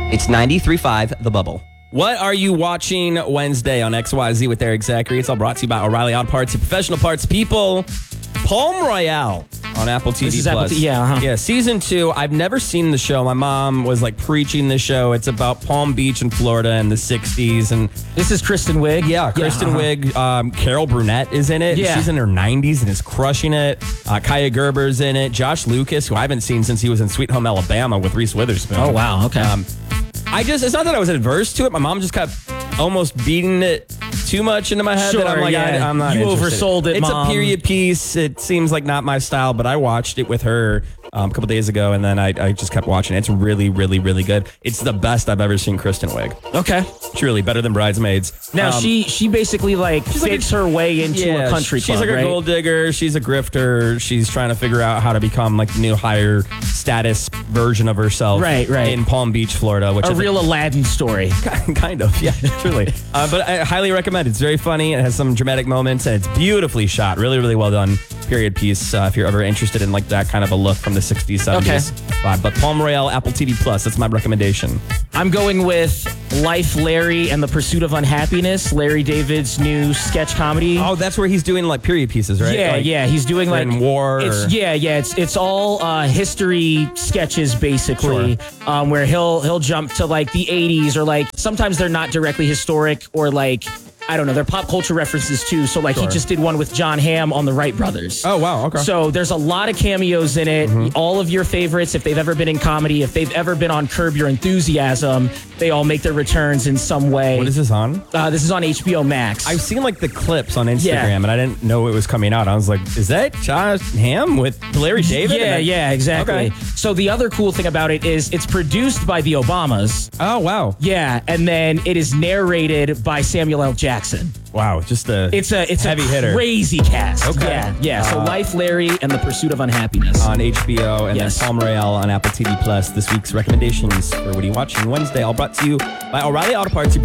It's 93.5 The Bubble. What are you watching Wednesday on XYZ with Eric Zachary? It's all brought to you by O'Reilly Auto Parts, your professional parts people. Palm Royale on Apple TV Plus. Yeah, season 2. I've never seen the show. My mom was like preaching the show. It's about Palm Beach in Florida in the 60s. And this is Kristen Wiig. Yeah, Kristen Wiig. Carol Burnett is in it. Yeah. She's in her 90s and is crushing it. Kaya Gerber's in it. Josh Lucas, who I haven't seen since he was in Sweet Home Alabama with Reese Witherspoon. Oh, wow. Okay. It's not that I was adverse to it. My mom just kept almost beating it too much into my head that I'm like, I'm not interested. Oversold it, It's Mom. a period piece. It seems like not my style, but I watched it with her a couple days ago, and then I just kept watching it. It's really, really, really good. It's the best I've ever seen Kristen Wiig. Okay. Truly, better than Bridesmaids. Now, she basically fakes her way into a country club, She's like a gold digger. She's a grifter. She's trying to figure out how to become like the new higher status version of herself. Right. In Palm Beach, Florida. Which is real Aladdin story. Kind of, yeah, truly. But I highly recommend it. It's very funny. It has some dramatic moments, and it's beautifully shot. Really, really well done period piece if you're ever interested in like that kind of a look from the 60s, 70s vibe. But Palm Royale, Apple TV Plus, that's my recommendation. I'm going with Life, Larry, and the Pursuit of Unhappiness, Larry David's new sketch comedy. Oh, that's where he's doing like period pieces, right? Yeah, he's doing like in war. It's all history sketches basically, where he'll jump to like the 80s or like sometimes they're not directly historic or like I don't know, they're pop culture references too. So like he just did one with John Hamm on the Wright Brothers. Oh, wow. Okay. So there's a lot of cameos in it. All of your favorites, if they've ever been in comedy, if they've ever been on Curb Your Enthusiasm, they all make their returns in some way. What is this on? This is on HBO Max. I've seen like the clips on Instagram and I didn't know it was coming out. I was like, is that John Hamm with Larry David? Yeah, exactly. Okay. So the other cool thing about it is it's produced by the Obamas. Oh, wow. Yeah, and then it is narrated by Samuel L. Jackson. Wow, just it's a heavy hitter. Crazy cast. Okay. Yeah. So Life, Larry, and the Pursuit of Unhappiness on HBO, and then Palm Royale on Apple TV Plus. This week's recommendations for What Are You Watching Wednesday, all brought to you by O'Reilly Auto Parts, your